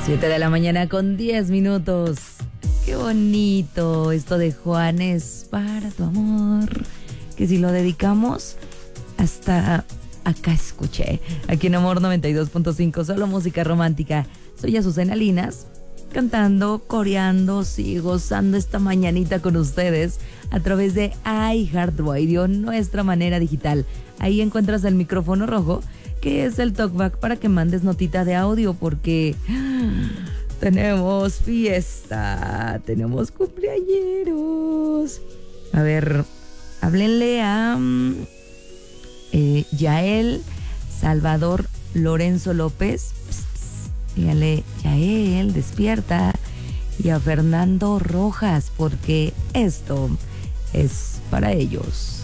7 de la mañana con 10 minutos. Qué bonito esto de Juanes para tu amor. Que si lo dedicamos, hasta acá escuché. Aquí en Amor 92.5, solo música romántica. Soy Azucena Linas, cantando, coreando, sí, gozando esta mañanita con ustedes a través de iHeartRadio, nuestra manera digital. Ahí encuentras el micrófono rojo, que es el talkback para que mandes notita de audio, porque tenemos fiesta, tenemos cumpleañeros. A ver, háblenle a Yael Salvador Lorenzo López. Dígale, Yael, despierta. Y a Fernando Rojas, porque esto es para ellos.